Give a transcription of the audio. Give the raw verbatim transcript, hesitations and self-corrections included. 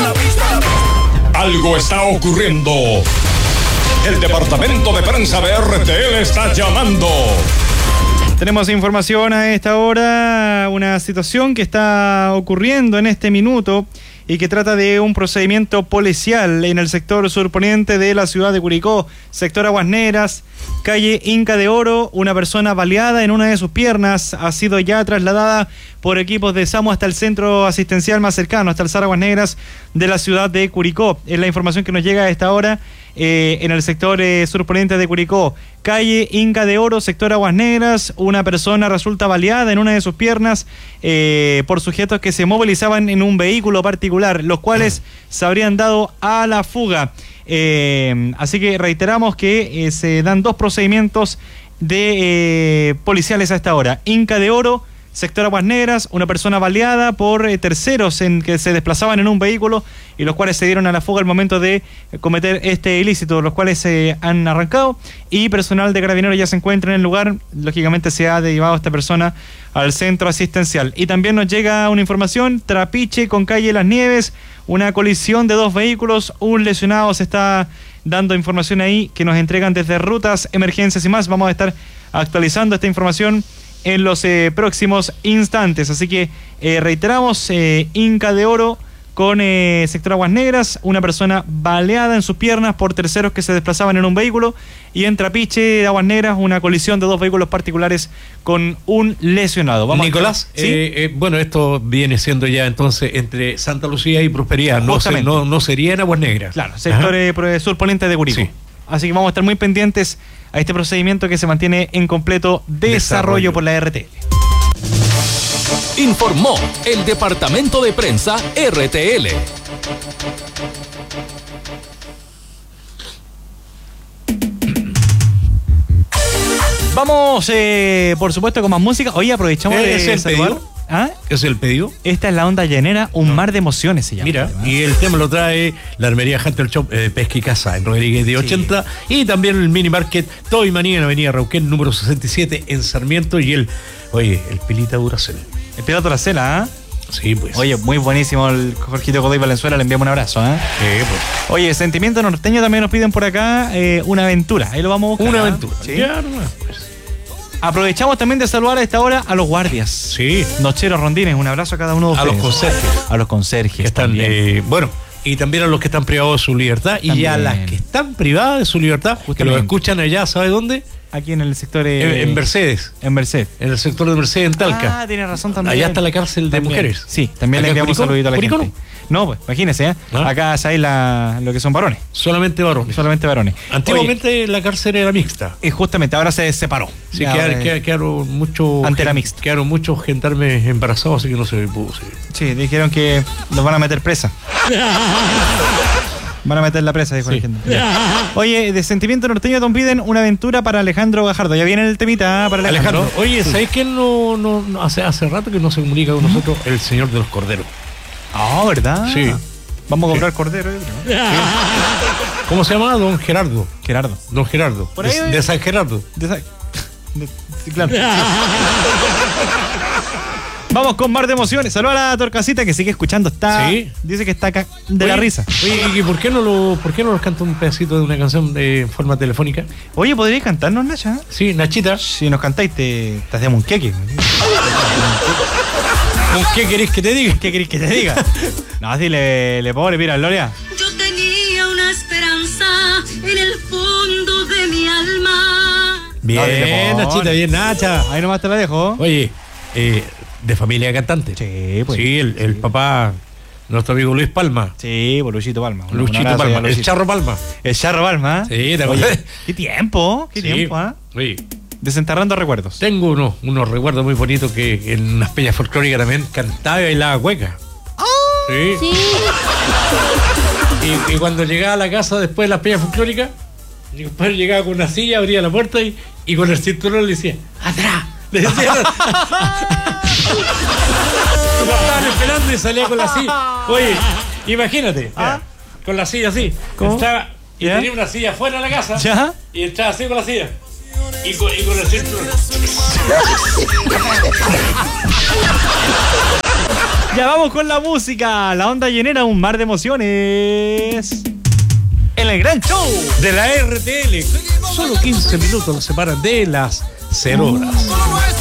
Algo está ocurriendo. El departamento de prensa de R T L está llamando. Tenemos información a esta hora, una situación que está ocurriendo en este minuto y que trata de un procedimiento policial en el sector surponiente de la ciudad de Curicó, sector Aguas Negras, calle Inca de Oro. Una persona baleada en una de sus piernas ha sido ya trasladada por equipos de SAMU hasta el centro asistencial más cercano, hasta el S A R Aguas Negras de la ciudad de Curicó. Es la información que nos llega a esta hora eh, en el sector eh, surponiente de Curicó. Calle Inca de Oro, sector Aguas Negras, una persona resulta baleada en una de sus piernas eh, por sujetos que se movilizaban en un vehículo particular, los cuales se habrían dado a la fuga. Eh, así que reiteramos que eh, se dan dos procedimientos de eh, policiales a esta hora. Inca de Oro, sector Aguas Negras, una persona baleada por eh, terceros en que se desplazaban en un vehículo y los cuales se dieron a la fuga al momento de cometer este ilícito, los cuales se eh, han arrancado, y personal de Carabineros ya se encuentra en el lugar. Lógicamente se ha derivado a esta persona al centro asistencial. Y también nos llega una información: Trapiche con calle Las Nieves, una colisión de dos vehículos, un lesionado. Se está dando información ahí que nos entregan desde Rutas, Emergencias y más. Vamos a estar actualizando esta información en los eh, próximos instantes. Así que eh, reiteramos, eh, Inca de Oro con eh, sector Aguas Negras, una persona baleada en sus piernas por terceros que se desplazaban en un vehículo, y en Trapiche de Aguas Negras una colisión de dos vehículos particulares con un lesionado. Vamos Nicolás, a... ¿Sí? eh, eh, bueno, esto viene siendo ya entonces entre Santa Lucía y Prosperidad, no, se, no, no sería en Aguas Negras. Claro, sector eh, surponiente de Curicó. Sí. Así que vamos a estar muy pendientes a este procedimiento que se mantiene en completo desarrollo, desarrollo. por la R T L. Informó el Departamento de Prensa R T L. Vamos, eh, por supuesto, con más música. Hoy aprovechamos ¿Es de ¿Es el saludar. pedido? ¿Ah? ¿Es el pedido? Esta es la onda llanera, un no. mar de emociones se llama. Mira, y el tema lo trae la armería Hunter Shop eh, Pesca y Casa en Rodríguez de ochenta, sí. Y también el mini market Toy Manía en Avenida Rauquén número sesenta y siete en Sarmiento, y el, oye, el Pilita Duracell. El Pilita Duracell, ¿ah? ¿eh? Sí, pues. Oye, muy buenísimo el Jorgito Godoy Valenzuela, le enviamos un abrazo, ¿eh? Sí, pues. Oye, Sentimiento Norteño también nos piden por acá eh, una aventura, ahí lo vamos a buscar. Una aventura, ¿sí? Ya, no, pues. Aprovechamos también de saludar a esta hora a los guardias. Sí. Nocheros, rondines, un abrazo a cada uno de ustedes. A los conserjes. A los conserjes. Que están, eh, bueno, y también a los que están privados de su libertad. También. Y a las que están privadas de su libertad, que los escuchan allá, ¿sabe dónde? Aquí en el sector... Eh, en, en Mercedes. En Mercedes. En el sector de Mercedes, en Talca. Ah, tiene razón también. Allá está la cárcel de también. mujeres. Sí, también le enviamos un saludito a la ¿Curicó? gente. No, pues, imagínese, ¿eh? ¿Ah? Acá sabéis la, lo que son varones. Solamente varones. Solamente varones. Antiguamente Oye, la cárcel era mixta. Y justamente ahora se separó. Sí, quedaron, quedaron, quedaron muchos... Antes era mixta. Quedaron muchos gendarmes embarazados, así que no se pudo seguir. Sí, dijeron que los van a meter presa. Van a meter la presa, dijo sí. la gente. Oye, de Sentimiento Norteño nos piden una aventura para Alejandro Gajardo. Ya viene el temita para Alejandro. Alejandro. Oye, sí. ¿sabes quién no, no, no hace, hace rato que no se comunica con nosotros? El señor de los corderos. Ah, oh, ¿verdad? Sí. Vamos a comprar cordero. ¿no? Sí. ¿Cómo se llama? Don Gerardo. Gerardo. Don Gerardo. ¿Por ahí, de, de San Gerardo. De San... De... Sí, claro. Vamos con Mar de Emociones. Saluda a la Torcasita que sigue escuchando. Está, sí. Dice que está acá de oye, la risa. Oye, ¿y por qué no lo, por qué no nos canta un pedacito de una canción de forma telefónica? Oye, ¿podrías cantarnos, Nacha? Sí, Nachita. Si nos cantáis, te, te hacemos un queque. ¿Qué querés que te diga? ¿Qué querés que te diga? No, así le, le pobre, mira, Gloria. Yo tenía una esperanza en el fondo de mi alma. Bien, no, Nachita, bien, Nacha. Ahí nomás te la dejo. Oye, eh, de familia cantante. Sí, pues. Sí, el, el sí. papá, nuestro amigo Luis Palma. Sí, pues Luchito Palma. Luchito Palma, Luchito. El Charro Palma. El Charro Palma. Sí, te acuerdas. ¿Qué tiempo? ¿Qué sí. tiempo, ah? ¿eh? Sí. Desenterrando recuerdos. Tengo unos, unos recuerdos muy bonitos que en unas peñas folclóricas también cantaba y bailaba cueca. ¡Oh! Sí. sí. Y, y cuando llegaba a la casa después de las peñas folclóricas, mi compadre llegaba con una silla, abría la puerta y, y con el cinturón le decía, ¡atrás! Le decía. Lo estaban esperando y salía con la silla. Oye, imagínate, ¿Ah? con la silla así. ¿Cómo? Estaba, y ¿Ya? tenía una silla fuera de la casa. ¿Ya? Y entraba así con la silla. Y con, y con el cinturón. Ya vamos con la música. La onda llenera, un mar de emociones. En el gran show de la R T L. Solo quince minutos nos separan de las cero horas.